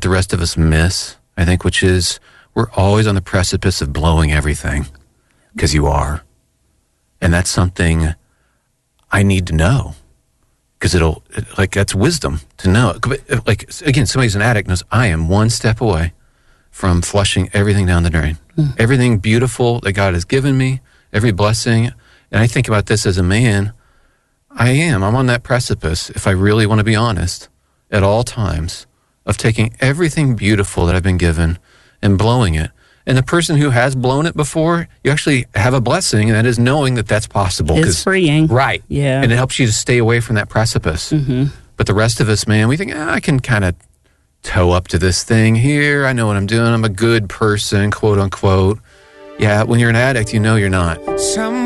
the rest of us miss, I think, which is we're always on the precipice of blowing everything, because you are. And that's something I need to know, because that's wisdom to know. Like, again, somebody's an addict knows I am one step away from flushing everything down the drain. Everything beautiful that God has given me, every blessing. And I think about this as a man. I'm on that precipice, if I really want to be honest, at all times, of taking everything beautiful that I've been given and blowing it. And the person who has blown it before, you actually have a blessing, and that is knowing that that's possible. It's freeing. Right. Yeah. And it helps you to stay away from that precipice. But the rest of us, man, we think, I can kind of toe up to this thing here. I know what I'm doing. I'm a good person, quote unquote. Yeah, when you're an addict, you know you're not.